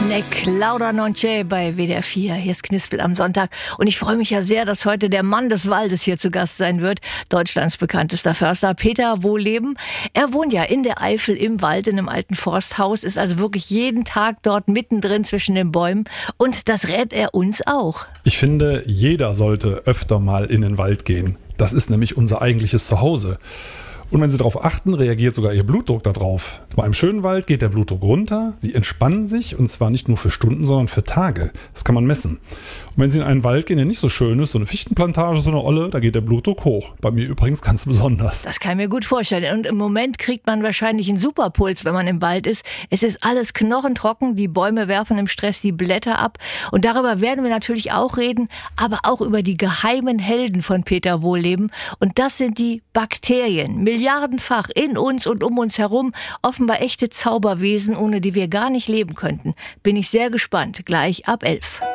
Ne Clauda Nonche bei WDR 4. Hier ist Knispel am Sonntag. Und ich freue mich ja sehr, dass heute der Mann des Waldes hier zu Gast sein wird. Deutschlands bekanntester Förster, Peter Wohlleben. Er wohnt ja in der Eifel im Wald, in einem alten Forsthaus, ist also wirklich jeden Tag dort mittendrin zwischen den Bäumen. Und das rät er uns auch. Ich finde, jeder sollte öfter mal in den Wald gehen. Das ist nämlich unser eigentliches Zuhause. Und wenn Sie darauf achten, reagiert sogar Ihr Blutdruck darauf. Bei einem schönen Wald geht der Blutdruck runter, Sie entspannen sich und zwar nicht nur für Stunden, sondern für Tage. Das kann man messen. Und wenn Sie in einen Wald gehen, der nicht so schön ist, so eine Fichtenplantage, so eine Olle, da geht der Blutdruck hoch. Bei mir übrigens ganz besonders. Das kann ich mir gut vorstellen. Und im Moment kriegt man wahrscheinlich einen Superpuls, wenn man im Wald ist. Es ist alles knochentrocken, die Bäume werfen im Stress die Blätter ab. Und darüber werden wir natürlich auch reden, aber auch über die geheimen Helden von Peter Wohlleben. Und das sind die Bakterien. Milliardenfach in uns und um uns herum. Offenbar echte Zauberwesen, ohne die wir gar nicht leben könnten. Bin ich sehr gespannt. Gleich ab 11.